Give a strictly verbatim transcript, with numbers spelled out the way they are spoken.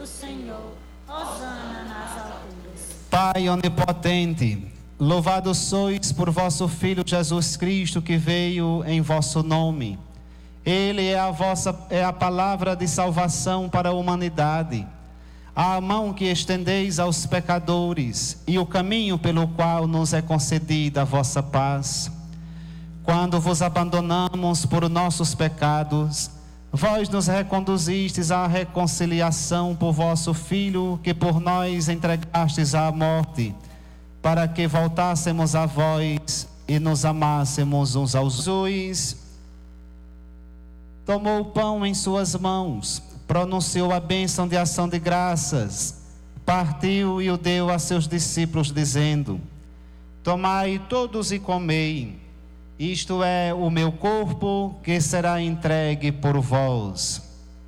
Senhor, hosana nas alturas. Pai onipotente, louvado sois por vosso Filho Jesus Cristo, que veio em vosso nome. Ele é a, vossa, é a palavra de salvação para a humanidade, a mão que estendeis aos pecadores e o caminho pelo qual nos é concedida a vossa paz. Quando vos abandonamos por nossos pecados, vós nos reconduzistes à reconciliação por vosso Filho, que por nós entregastes à morte, para que voltássemos a vós e nos amássemos uns aos outros. Tomou o pão em suas mãos, pronunciou a bênção de ação de graças, partiu e o deu a seus discípulos, dizendo: tomai todos e comei, isto é o meu corpo que será entregue por vós.